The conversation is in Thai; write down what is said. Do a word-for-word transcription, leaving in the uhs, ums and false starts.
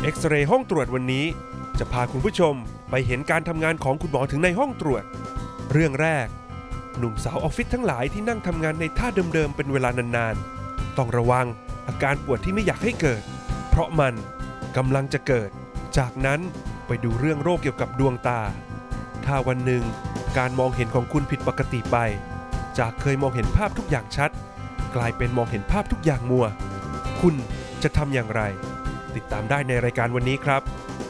เอ็กซเรย์ห้องตรวจวันนี้จะพาคุณผู้ชมไปเห็นการทำงานของคุณหมอถึงในห้องตรวจเรื่องแรกหนุ่มสาวออฟฟิศทั้งหลายที่นั่งทำงานในท่าเดิมๆเป็นเวลานานๆต้องระวังอาการปวดที่ไม่อยากให้เกิดเพราะมันกำลังจะเกิดจากนั้นไปดูเรื่องโรคเกี่ยวกับดวงตาถ้าวันหนึ่งการมองเห็นของคุณผิดปกติไปจากเคยมองเห็นภาพทุกอย่างชัดกลายเป็นมองเห็นภาพทุกอย่างมัวคุณจะทำอย่างไรติดตามได้ในรายการวันนี้ครับ